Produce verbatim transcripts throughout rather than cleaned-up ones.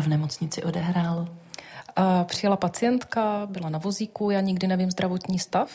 v nemocnici odehrálo? A přijela pacientka, byla na vozíku, já nikdy nevím zdravotní stav.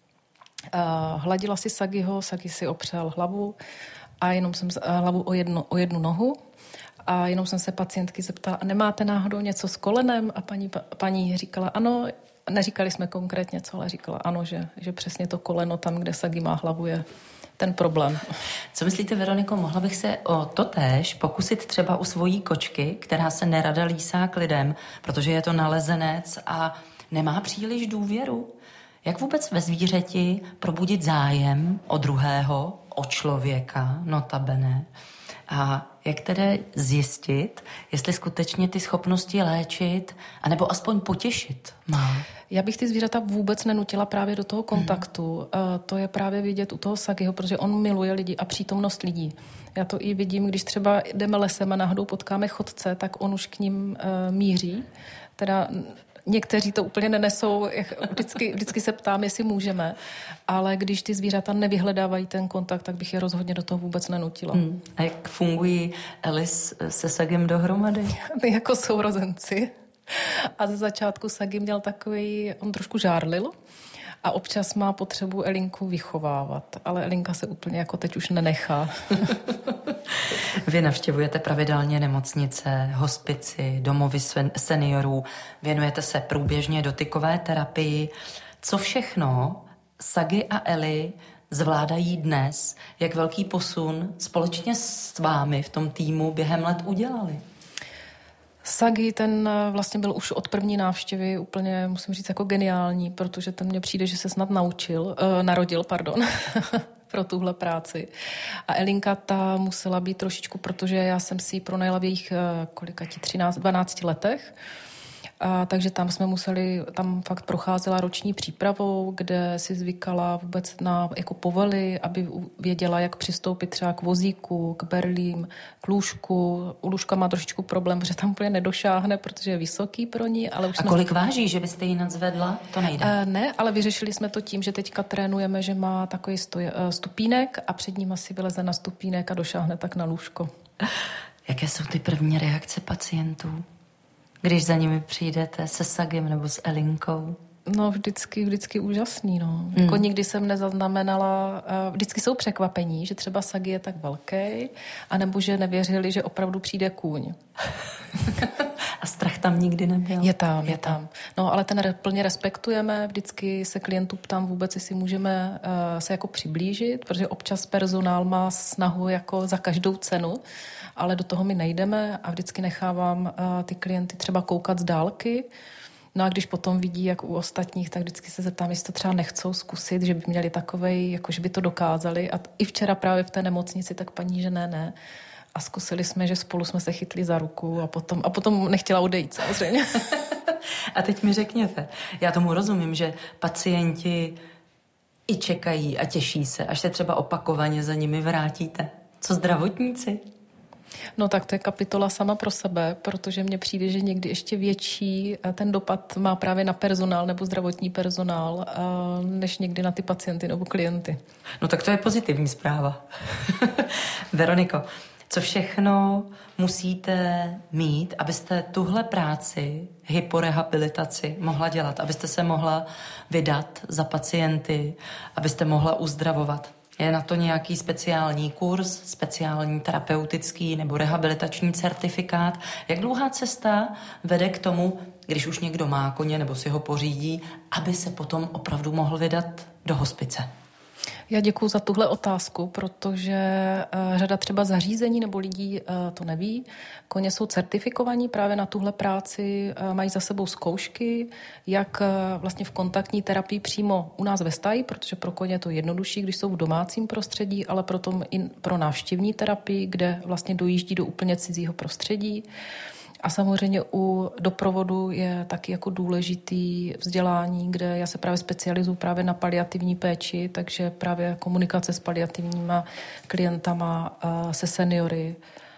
A hladila si Sagiho, Sagi si opřel hlavu a jenom jsem hlavu o jednu, o jednu nohu. A jenom jsem se pacientky zeptala, a nemáte náhodou něco s kolenem? A paní, paní říkala, ano, neříkali jsme konkrétně co, ale říkala ano, že, že přesně to koleno tam, kde Sagi má hlavu, je ten problém. Co myslíte, Veroniko, mohla bych se o totéž pokusit třeba u svojí kočky, která se nerada lísá k lidem, protože je to nalezenec a nemá příliš důvěru? Jak vůbec ve zvířeti probudit zájem o druhého, o člověka, notabene? A jak tedy zjistit, jestli skutečně ty schopnosti léčit, anebo aspoň potěšit má? Já bych ty zvířata vůbec nenutila právě do toho kontaktu. Mm. To je právě vidět u toho Sagiho, protože on miluje lidi a přítomnost lidí. Já to i vidím, když třeba jdeme lesem a náhodou potkáme chodce, tak on už k ním uh, míří. Teda někteří to úplně nenesou, vždycky, vždycky se ptám, jestli můžeme, ale když ty zvířata nevyhledávají ten kontakt, tak bych je rozhodně do toho vůbec nenutila. Hmm. A jak fungují Elis se Sagim dohromady? Jako sourozenci. A ze začátku Sagi měl takový, on trošku žárlil a občas má potřebu Elinku vychovávat, ale Elinka se úplně jako teď už nenechá. Vy navštěvujete pravidelně nemocnice, hospici, domovy seniorů, věnujete se průběžně dotykové terapii. Co všechno Sagi a Eli zvládají dnes? Jak velký posun společně s vámi v tom týmu během let udělali? Sagi, ten vlastně byl už od první návštěvy úplně, musím říct, jako geniální, protože ten mně přijde, že se snad naučil, uh, narodil, pardon, pro tuhle práci. A Elinka ta musela být trošičku, protože já jsem si ji pronajala v jejich uh, kolikati, třináct, dvanácti letech. A takže tam jsme museli, tam fakt procházela roční přípravou, kde si zvykala vůbec na jako povely, aby věděla, jak přistoupit třeba k vozíku, k berlím, k lůžku. U lůžka má trošičku problém, protože tam úplně nedošáhne, protože je vysoký pro ní. Ale už a kolik jsme... váží, že byste ji nadzvedla? To nejde. Uh, ne, ale vyřešili jsme to tím, že teďka trénujeme, že má takový stoj, uh, stupínek a před ním asi vyleze na stupínek a došáhne tak na lůžko. Jaké jsou ty první reakce pacientů, když za nimi přijdete se Sagim nebo s Elinkou? No vždycky, vždycky úžasný, no. Hmm. Jako nikdy jsem nezaznamenala, vždycky jsou překvapení, že třeba Sagi je tak velký, anebo že nevěřili, že opravdu přijde kůň. A strach tam nikdy nebyl? Je tam, je, je tam. tam. No ale ten plně respektujeme, vždycky se klientů ptám vůbec, jestli můžeme uh, se jako přiblížit, protože občas personál má snahu jako za každou cenu, ale do toho my nejdeme a vždycky nechávám uh, ty klienty třeba koukat z dálky. No a když potom vidí, jak u ostatních, tak vždycky se zeptám, jestli to třeba nechcou zkusit, že by měli takovej, jako že by to dokázali. A i včera právě v té nemocnici, tak paní, že ne, ne. A zkusili jsme, že spolu jsme se chytli za ruku a potom, a potom nechtěla odejít, samozřejmě. A teď mi řekněte, já tomu rozumím, že pacienti i čekají a těší se, až se třeba opakovaně za nimi vrátíte. Co zdravotníci? No tak to je kapitola sama pro sebe, protože mně přijde, že někdy ještě větší ten dopad má právě na personál nebo zdravotní personál, než někdy na ty pacienty nebo klienty. No tak to je pozitivní zpráva. Veroniko, co všechno musíte mít, abyste tuhle práci, hyporehabilitaci mohla dělat, abyste se mohla vydat za pacienty, abyste mohla uzdravovat? Je na to nějaký speciální kurz, speciální terapeutický nebo rehabilitační certifikát? Jak dlouhá cesta vede k tomu, když už někdo má koně nebo si ho pořídí, aby se potom opravdu mohl vydat do hospice? Já děkuju za tuhle otázku, protože uh, řada třeba zařízení nebo lidí uh, to neví. Koně jsou certifikovaní právě na tuhle práci, uh, mají za sebou zkoušky, jak uh, vlastně v kontaktní terapii přímo u nás ve stáji, protože pro koně je to jednodušší, když jsou v domácím prostředí, ale potom i pro návštěvní terapii, kde vlastně dojíždí do úplně cizího prostředí. A samozřejmě u doprovodu je taky jako důležitý vzdělání, kde já se právě specializuju právě na paliativní péči, takže právě komunikace s paliativníma klientama, se seniory.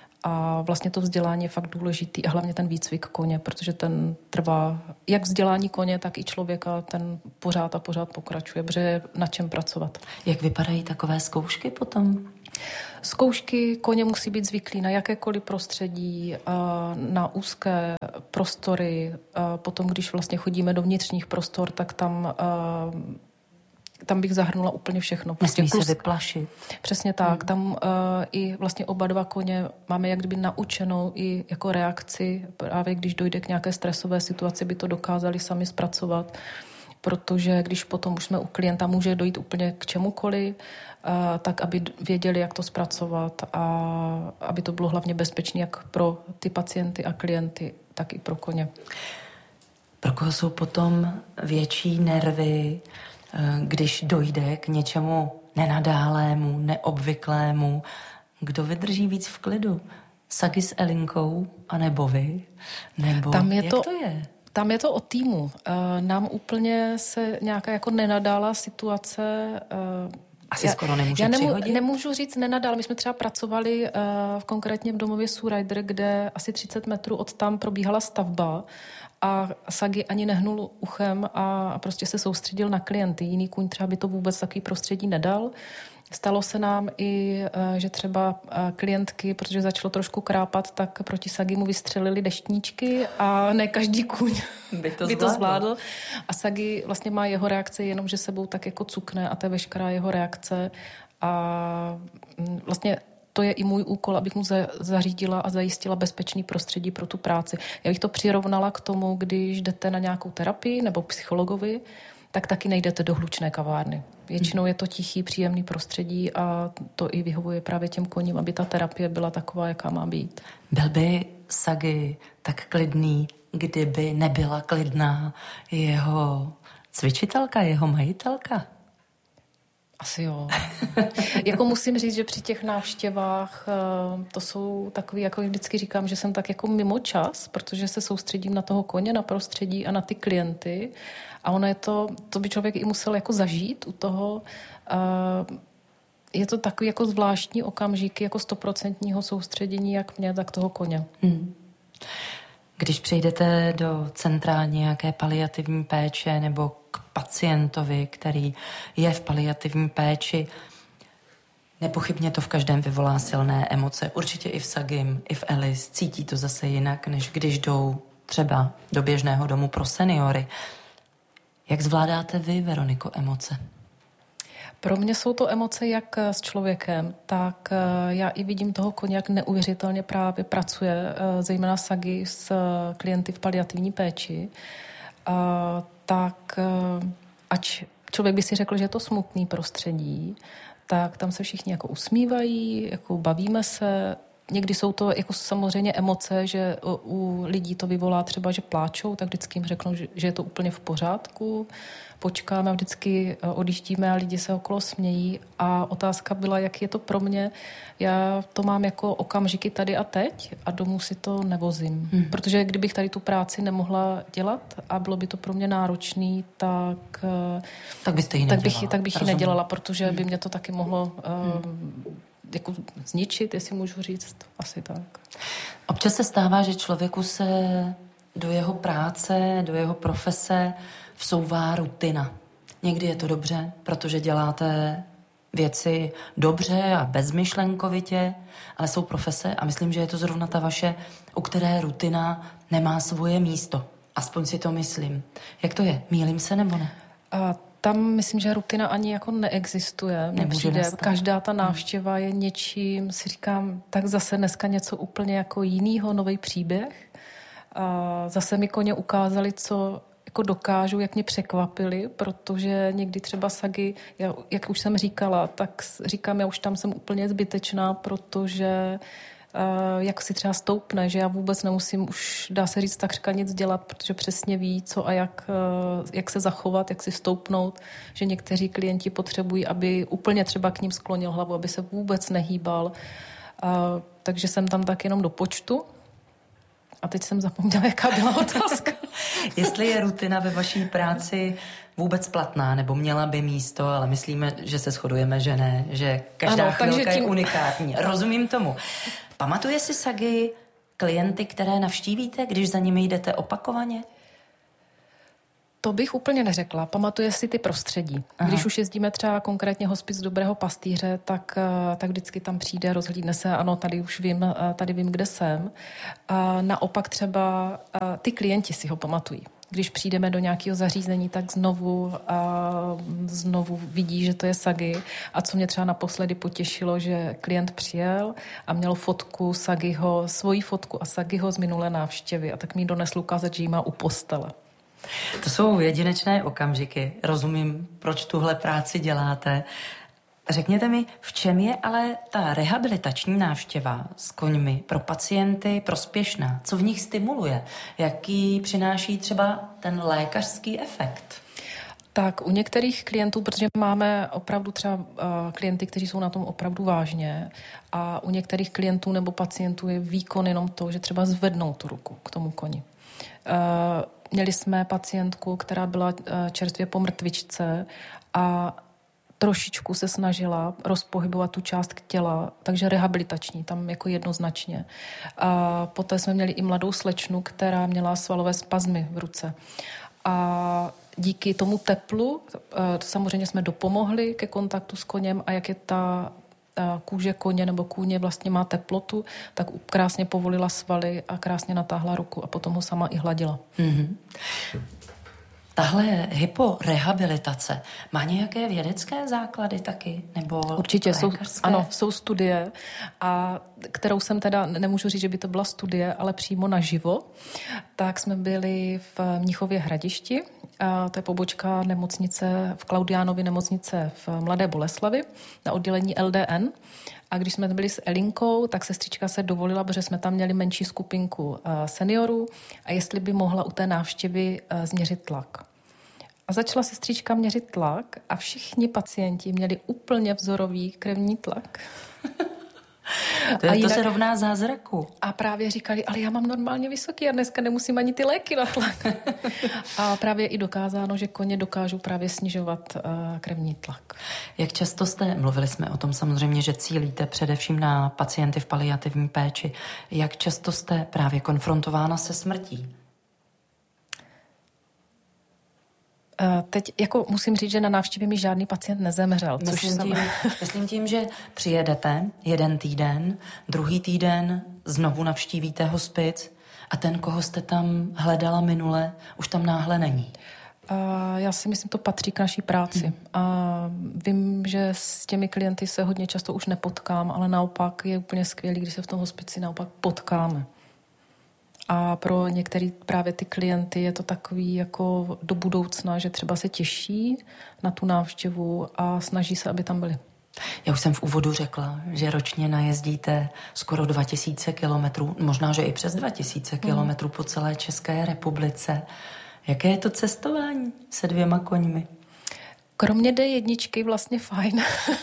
A vlastně to vzdělání je fakt důležitý a hlavně ten výcvik koně, protože ten trvá jak vzdělání koně, tak i člověka, ten pořád a pořád pokračuje, protože je na čem pracovat. Jak vypadají takové zkoušky potom? Zkoušky koně musí být zvyklí na jakékoliv prostředí, na úzké prostory. Potom, když vlastně chodíme do vnitřních prostor, tak tam, tam bych zahrnula úplně všechno. Nesmí se vyplašit. Přesně tak. Hmm. Tam i vlastně oba dva koně máme jak kdyby naučenou i jako reakci, právě když dojde k nějaké stresové situaci, by to dokázali sami zpracovat. Protože když potom už jsme u klienta, může dojít úplně k čemukoliv, tak aby věděli, jak to zpracovat a aby to bylo hlavně bezpečné jak pro ty pacienty a klienty, tak i pro koně. Pro koho jsou potom větší nervy, když dojde k něčemu nenadálému, neobvyklému? Kdo vydrží víc v klidu? Sagi s Elinkou, anebo vy? Nebo Tam je jak to... to je? Tam je to o týmu. Nám úplně se nějaká jako nenadálá situace... Asi já, skoro nemůže já nemů, přihodit? Nemůžu říct nenadál. My jsme třeba pracovali uh, konkrétně v domově Surrider, kde asi třicet metrů od tam probíhala stavba a Sagi ani nehnul uchem a, a prostě se soustředil na klienty. Jiný kůň třeba by to vůbec takový prostředí nedal. Stalo se nám i, že třeba klientky, protože začalo trošku krápat, tak proti Sagi mu vystřelili deštníčky a ne každý kůň by to, by to zvládl. A Sagi vlastně má jeho reakce jenom, že sebou tak jako cukne a to je veškerá jeho reakce. A vlastně to je i můj úkol, abych mu zařídila a zajistila bezpečný prostředí pro tu práci. Já bych to přirovnala k tomu, když jdete na nějakou terapii nebo psychologovi, tak taky nejdete do hlučné kavárny. Většinou je to tichý, příjemný prostředí a to i vyhovuje právě těm koním, aby ta terapie byla taková, jaká má být. Byl by Sagi tak klidný, kdyby nebyla klidná jeho cvičitelka, jeho majitelka? Asi jo. Jako musím říct, že při těch návštěvách to jsou takový, jako vždycky říkám, že jsem tak jako mimo čas, protože se soustředím na toho koně, na prostředí a na ty klienty. A ono je to, to by člověk i musel jako zažít u toho. Je to takový jako zvláštní okamžiky, jako stoprocentního soustředění, jak mě, tak toho koně. Hmm. Když přejdete do centra nějaké paliativní péče nebo k pacientovi, který je v paliativní péči, nepochybně to v každém vyvolá silné emoce. Určitě i v Sagim, i v Elis cítí to zase jinak, než když jdou třeba do běžného domu pro seniory. Jak zvládáte vy, Veroniko, emoce? Pro mě jsou to emoce jak s člověkem, tak já i vidím toho koně, jak neuvěřitelně právě pracuje, zejména Sagi s klienty v paliativní péči. Tak ač člověk by si řekl, že je to smutný prostředí, tak tam se všichni jako usmívají, jako bavíme se. Někdy jsou to jako samozřejmě emoce, že u lidí to vyvolá třeba, že pláčou, tak vždycky jim řeknou, že je to úplně v pořádku. Počkáme a vždycky odjíždíme a lidi se okolo smějí. A otázka byla, jak je to pro mě. Já to mám jako okamžiky tady a teď a domů si to nevozím. Hmm. Protože kdybych tady tu práci nemohla dělat a bylo by to pro mě náročný, tak, tak, byste ji tak bych, tak bych ji nedělala, protože hmm. by mě to taky mohlo... Hmm. jako zničit, jestli můžu říct, asi tak. Občas se stává, že člověku se do jeho práce, do jeho profese vsouvá rutina. Někdy je to dobře, protože děláte věci dobře a bezmyšlenkovitě, ale jsou profese a myslím, že je to zrovna ta vaše, u které rutina nemá svoje místo. Aspoň si to myslím. Jak to je? Mýlím se nebo ne? A tam myslím, že rutina ani jako neexistuje. Mně přijde, každá ta návštěva je něčím, si říkám, tak zase dneska něco úplně jako jinýho, nový příběh. A zase mi koně ukázali, co jako dokážu, jak mě překvapili, protože někdy třeba Sagi, já, jak už jsem říkala, tak říkám, já už tam jsem úplně zbytečná, protože Uh, jak si třeba stoupne, že já vůbec nemusím už, dá se říct, takřka nic dělat, protože přesně ví, co a jak, uh, jak se zachovat, jak si stoupnout, že někteří klienti potřebují, aby úplně třeba k ním sklonil hlavu, aby se vůbec nehýbal. Uh, takže jsem tam tak jenom do počtu. A teď jsem zapomněla, jaká byla otázka. Jestli je rutina ve vaší práci vůbec platná, nebo měla by místo, ale myslíme, že se shodujeme, že ne, že každá ano, chvilka tím... je unikátní. Rozumím tomu. Pamatuje si Sagi klienty, které navštívíte, když za nimi jdete opakovaně? To bych úplně neřekla. Pamatuje si ty prostředí. Aha. Když už jezdíme třeba konkrétně hospic Dobrého pastýře, tak, tak vždycky tam přijde, rozhlídne se, ano, tady už vím, tady vím, kde jsem. A naopak třeba ty klienti si ho pamatují. Když přijdeme do nějakého zařízení, tak znovu a znovu vidí, že to je Sagi. A co mě třeba naposledy potěšilo, že klient přijel a měl fotku Sagiho, svoji fotku a Sagiho z minulé návštěvy. A tak mi donesl ukázat, že ji má u postele. To jsou jedinečné okamžiky. Rozumím, proč tuhle práci děláte. Řekněte mi, v čem je ale ta rehabilitační návštěva s koňmi pro pacienty prospěšná? Co v nich stimuluje? Jaký přináší třeba ten lékařský efekt? Tak u některých klientů, protože máme opravdu třeba uh, klienty, kteří jsou na tom opravdu vážně, a u některých klientů nebo pacientů je výkon jenom to, že třeba zvednou tu ruku k tomu koni. Uh, měli jsme pacientku, která byla uh, čerstvě po mrtvičce a trošičku se snažila rozpohybovat tu část těla, takže rehabilitační, tam jako jednoznačně. A poté jsme měli i mladou slečnu, která měla svalové spazmy v ruce. A díky tomu teplu samozřejmě jsme dopomohli ke kontaktu s koněm, a jak je ta kůže koně nebo kůně vlastně má teplotu, tak krásně povolila svaly a krásně natáhla ruku a potom ho sama i hladila. Mm-hmm. Tahle hyporehabilitace má nějaké vědecké základy taky? Nebo určitě jsou, lékařské? ano, jsou studie, a kterou jsem teda, nemůžu říct, že by to byla studie, ale přímo naživo. Tak jsme byli v Mnichově Hradišti, a to je pobočka nemocnice, v Klaudiánově nemocnice v Mladé Boleslavi, na oddělení L D N. A když jsme byli s Elinkou, tak sestřička se dovolila, protože jsme tam měli menší skupinku seniorů, a jestli by mohla u té návštěvy změřit tlak. A začala sestřička měřit tlak a všichni pacienti měli úplně vzorový krevní tlak. To, je, jinak, to se rovná zázraku. A právě říkali, ale já mám normálně vysoký a dneska nemusím ani ty léky na tlak. A právě i dokázáno, že koně dokážou právě snižovat uh, krevní tlak. Jak často jste, mluvili jsme o tom samozřejmě, že cílíte především na pacienty v paliativní péči, jak často jste právě konfrontována se smrtí? Teď jako musím říct, že na návštěvě mi žádný pacient nezemřel. Což myslím, jsem... tím, myslím tím, že přijedete jeden týden, druhý týden znovu navštívíte hospic a ten, koho jste tam hledala minule, už tam náhle není. Já si myslím, to patří k naší práci. Hmm. A vím, že s těmi klienty se hodně často už nepotkám, ale naopak je úplně skvělý, když se v tom hospici naopak potkáme. A pro některé právě ty klienty je to takový jako do budoucna, že třeba se těší na tu návštěvu a snaží se, aby tam byli. Já už jsem v úvodu řekla, že ročně najezdíte skoro dva tisíce kilometrů, možná, že i přes dva tisíce kilometrů hmm. po celé České republice. Jaké je to cestování se dvěma koňmi? Kromě D jedničky vlastně fajn.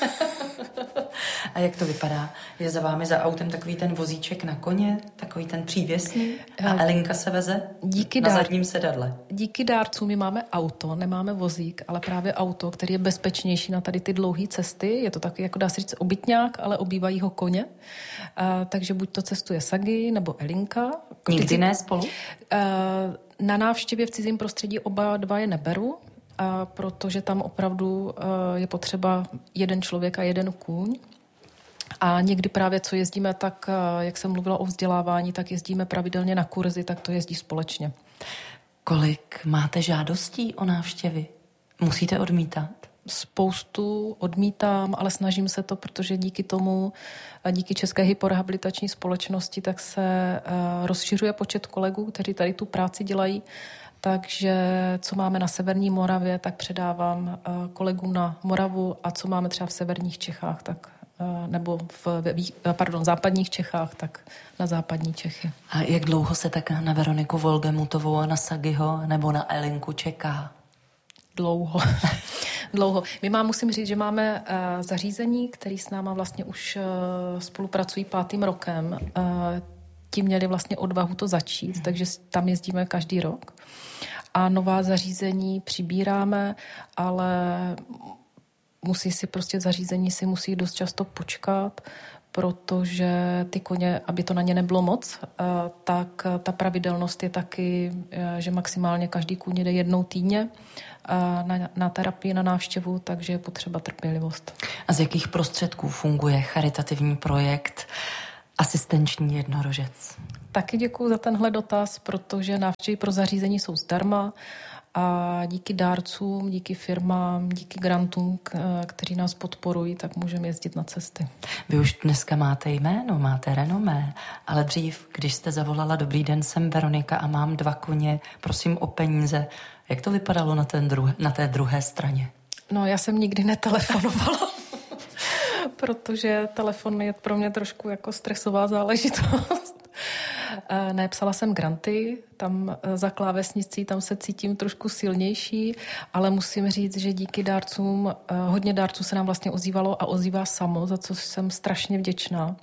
A jak to vypadá? Je za vámi za autem takový ten vozíček na koně, takový ten přívěsný a Elinka se veze díky na dár... zadním sedadle? Díky dárcům my máme auto, nemáme vozík, ale právě auto, který je bezpečnější na tady ty dlouhé cesty. Je to takový, jako dá se říct, obytňák, ale obývají ho koně. A, takže buď to cestuje Sagi nebo Elinka. Nikdy Vždycky... ne spolu? A, na návštěvě v cizím prostředí oba dva je neberu, a protože tam opravdu je potřeba jeden člověk a jeden kůň. A někdy právě, co jezdíme, tak jak jsem mluvila o vzdělávání, tak jezdíme pravidelně na kurzy, tak to jezdí společně. Kolik máte žádostí o návštěvy? Musíte odmítat? Spoustu odmítám, ale snažím se to, protože díky tomu, díky České hyporehabilitační společnosti, tak se rozšiřuje počet kolegů, kteří tady tu práci dělají. Takže co máme na severní Moravě, tak předávám kolegům na Moravu, a co máme třeba v severních Čechách, tak nebo v pardon, západních Čechách, tak na západní Čechy. A jak dlouho se tak na Veroniku Wolgemutovou a na Sagiho nebo na Elinku čeká? Dlouho. Dlouho. My mám, musím říct, že máme uh, zařízení, který s náma vlastně už uh, spolupracují pátým rokem. Uh, ti měli vlastně odvahu to začít, hmm. takže tam jezdíme každý rok. A nová zařízení přibíráme, ale musí si prostě zařízení si musí dost často počkat, protože ty koně, aby to na ně nebylo moc, tak ta pravidelnost je taky, že maximálně každý kůň jde jednou týdně na, na terapii, na návštěvu, takže je potřeba trpělivost. A z jakých prostředků funguje charitativní projekt Asistenční jednorožec? Taky děkuji za tenhle dotaz, protože návštěvy pro zařízení jsou zdarma a díky dárcům, díky firmám, díky grantům, kteří nás podporují, tak můžeme jezdit na cesty. Vy už dneska máte jméno, máte renomé, ale dřív, když jste zavolala dobrý den, jsem Veronika a mám dva koně, prosím o peníze. Jak to vypadalo na, ten druh- na té druhé straně? No, já jsem nikdy netelefonovala, protože telefon je pro mě trošku jako stresová záležitost. Ne, psala jsem granty, tam za klávesnicí, tam se cítím trošku silnější, ale musím říct, že díky dárcům, hodně dárců se nám vlastně ozývalo a ozývá samo, za co jsem strašně vděčná.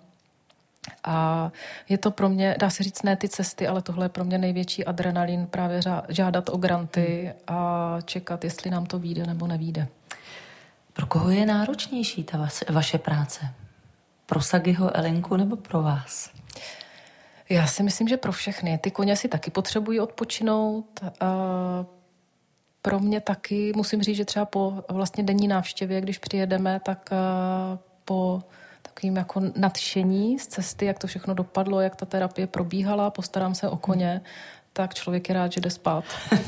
A je to pro mě, dá se říct, ne ty cesty, ale tohle je pro mě největší adrenalin, právě žádat o granty a čekat, jestli nám to vyjde nebo nevyjde. Pro koho je náročnější ta vaše práce? Pro Sagiho, Elinku nebo pro vás? Já si myslím, že pro všechny. Ty koně si taky potřebují odpočinout. Pro mě taky, musím říct, že třeba po vlastně denní návštěvě, když přijedeme, tak po takovým jako nadšení z cesty, jak to všechno dopadlo, jak ta terapie probíhala, postarám se o koně, tak člověk je rád, že jde spát.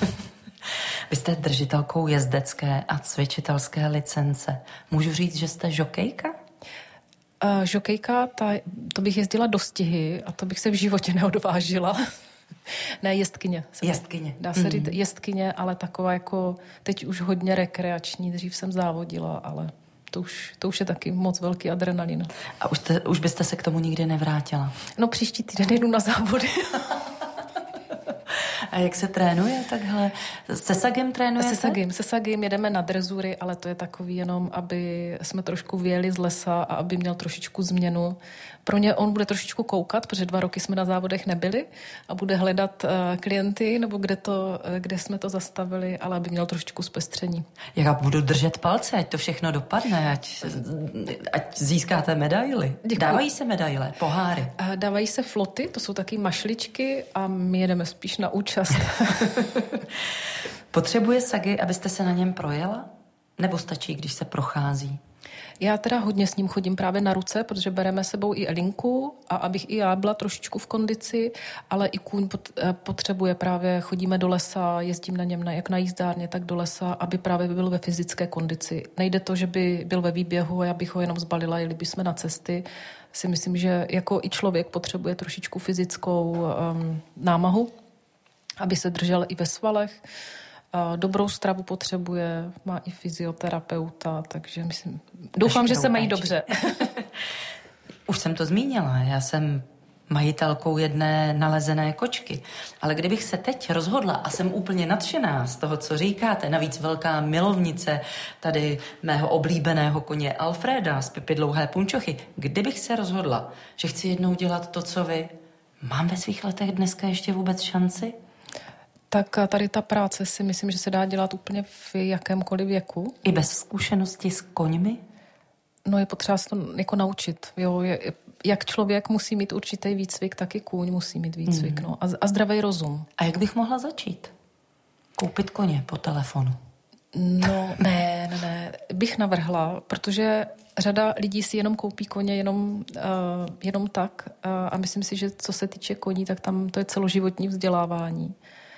Vy jste držitelkou jezdecké a cvičitelské licence. Můžu říct, že jste žokejka? Uh, žokejka, ta, to bych jezdila do stihy a to bych se v životě neodvážila. Ne, jezdkyně. Jezdkyně. Dá se mm. říct jezdkyně, ale taková jako teď už hodně rekreační. Dřív jsem závodila, ale to už, to už je taky moc velký adrenalin. A už, te, už byste se k tomu nikdy nevrátila? No příští týden jdu na závody. A jak se trénuje takhle? Se Sagem trénujete? Se Sagem, se Sagem jedeme na drezury, ale to je takový jenom, aby jsme trošku vyjeli z lesa a aby měl trošičku změnu. Pro ně on bude trošičku koukat, protože dva roky jsme na závodech nebyli a bude hledat uh, klienty, nebo kde, to, kde jsme to zastavili, ale aby měl trošičku zpestření. Já budu držet palce, ať to všechno dopadne, ať, ať získáte medaily. Děkuji. Dávají se medaile, poháry? Uh, dávají se floty, to jsou taky mašličky a my jedeme spíš na účast. Potřebuje Sagi, abyste se na něm projela? Nebo stačí, když se prochází? Já teda hodně s ním chodím právě na ruce, protože bereme sebou i Elinku a abych i já byla trošičku v kondici, ale i kůň potřebuje právě, chodíme do lesa, jezdím na něm na, jak na jízdárně, tak do lesa, aby právě byl ve fyzické kondici. Nejde to, že by byl ve výběhu a já bych ho jenom zbalila, jeli bychom na cesty. Si myslím, že jako i člověk potřebuje trošičku fyzickou um, námahu, aby se držel i ve svalech. Dobrou stravu potřebuje, má i fyzioterapeuta, takže myslím, doufám, že se mají dobře. Už jsem to zmínila, já jsem majitelkou jedné nalezené kočky, ale kdybych se teď rozhodla a jsem úplně nadšená z toho, co říkáte, navíc velká milovnice tady mého oblíbeného koně Alfreda z Pipi dlouhé punčochy, kdybych se rozhodla, že chci jednou dělat to, co vy, mám ve svých letech dneska ještě vůbec šanci? Tak tady ta práce si myslím, že se dá dělat úplně v jakémkoliv věku. I bez zkušenosti s koňmi? No je potřeba se to jako naučit. Jo, je, jak člověk musí mít určitý výcvik, tak i kůň musí mít výcvik. Mm. No. A, a zdravý rozum. A jak bych mohla začít? Koupit koně po telefonu? No ne, ne, ne. Bych navrhla, protože řada lidí si jenom koupí koně jenom, uh, jenom tak. Uh, a myslím si, že co se týče koní, tak tam to je celoživotní vzdělávání.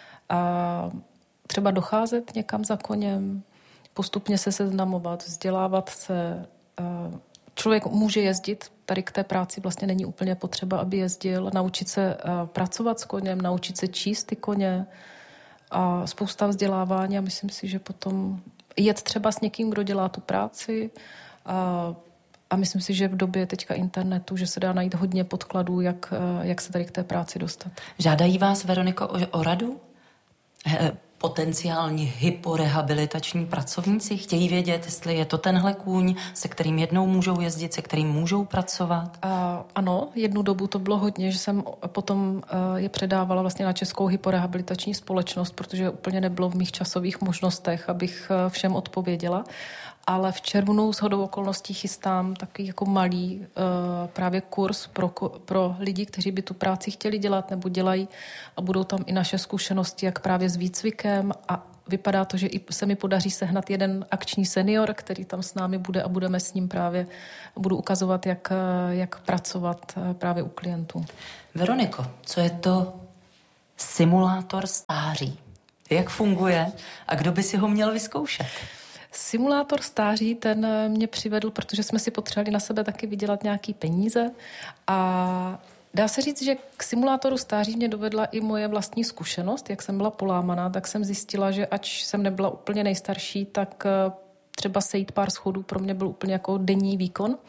A třeba docházet někam za koněm, postupně se seznamovat, vzdělávat se. Člověk může jezdit, tady k té práci vlastně není úplně potřeba, aby jezdil, naučit se pracovat s koněm, naučit se číst ty koně a spousta vzdělávání a myslím si, že potom jet třeba s někým, kdo dělá tu práci a, a myslím si, že v době teďka internetu, že se dá najít hodně podkladů, jak, jak se tady k té práci dostat. Žádají vás, Veroniko, o, o radu? Potenciální hyporehabilitační pracovníci chtějí vědět, jestli je to tenhle kůň, se kterým jednou můžou jezdit, se kterým můžou pracovat? A, ano, jednu dobu to bylo hodně, že jsem potom uh, je předávala vlastně na Českou hyporehabilitační společnost, protože úplně nebylo v mých časových možnostech, abych uh, všem odpověděla. ale v červnu shodou okolností chystám takový jako malý uh, právě kurz pro, pro lidi, kteří by tu práci chtěli dělat nebo dělají a budou tam i naše zkušenosti, jak právě s výcvikem a vypadá to, že i se mi podaří sehnat jeden akční senior, který tam s námi bude a budeme s ním právě, budu ukazovat, jak, jak pracovat právě u klientů. Veroniko, co je to simulátor stáří? Jak funguje a kdo by si ho měl vyzkoušet? Simulátor stáří, ten mě přivedl, protože jsme si potřebovali na sebe taky vydělat nějaký peníze a dá se říct, že k simulátoru stáří mě dovedla i moje vlastní zkušenost. Jak jsem byla polámaná, tak jsem zjistila, že ač jsem nebyla úplně nejstarší, tak třeba sejít pár schodů pro mě byl úplně jako denní výkon.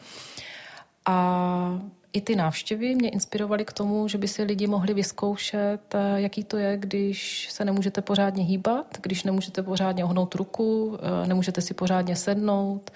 A i ty návštěvy mě inspirovaly k tomu, že by si lidi mohli vyzkoušet, jaký to je, když se nemůžete pořádně hýbat, když nemůžete pořádně ohnout ruku, nemůžete si pořádně sednout.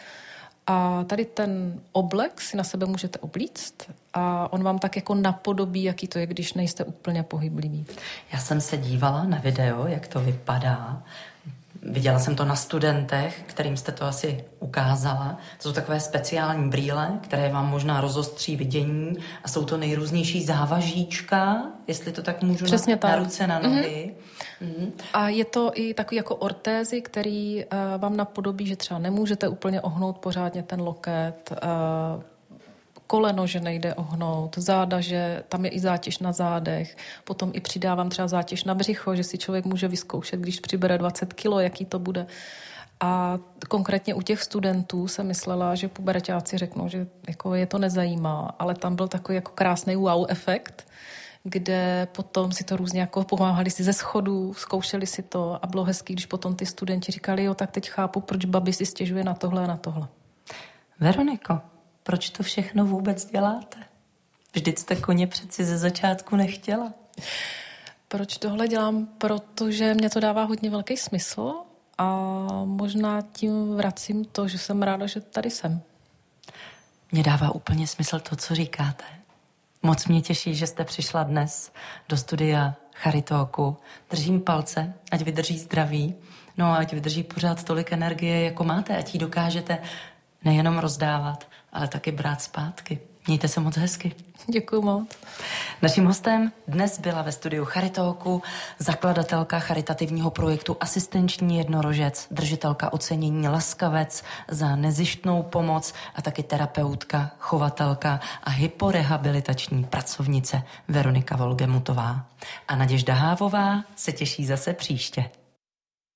A tady ten oblek si na sebe můžete oblíct a on vám tak jako napodobí, jaký to je, když nejste úplně pohybliví. Já jsem se dívala na video, jak to vypadá. Viděla jsem to na studentech, kterým jste to asi ukázala. To jsou takové speciální brýle, které vám možná rozostří vidění a jsou to nejrůznější závažíčka, jestli to tak můžu, Přesně na, tak. na ruce, na nohy. Mm-hmm. Mm-hmm. A je to i takový jako ortézy, který uh, vám napodobí, že třeba nemůžete úplně ohnout pořádně ten loket, uh, koleno, že nejde ohnout, záda, že tam je i zátěž na zádech, potom i přidávám třeba zátěž na břicho, že si člověk může vyzkoušet, když přibere dvacet kilo, jaký to bude. A konkrétně u těch studentů jsem myslela, že puberťáci řeknou, že jako je to nezajímá, ale tam byl takový jako krásný wow efekt, kde potom si to různě jako pomáhali si ze schodů, zkoušeli si to a bylo hezký, když potom ty studenti říkali, jo, tak teď chápu, proč babi si stěžuje na tohle a na tohle. Veroniko, proč to všechno vůbec děláte? Vždyť jste koně přeci ze začátku nechtěla. Proč tohle dělám? Protože mě to dává hodně velký smysl a možná tím vracím to, že jsem ráda, že tady jsem. Mně dává úplně smysl to, co říkáte. Moc mě těší, že jste přišla dnes do studia Charitalku. Držím palce, ať vydrží zdraví, no a ať vydrží pořád tolik energie, jako máte, ať ji dokážete nejenom rozdávat, ale taky brát zpátky. Mějte se moc hezky. Děkuju moc. Naším hostem dnes byla ve studiu Charitalku zakladatelka charitativního projektu Asistenční jednorožec, držitelka ocenění Laskavec za nezištnou pomoc a taky terapeutka, chovatelka a hyporehabilitační pracovnice Veronika Volgemutová. A Naděžda Hávová se těší zase příště.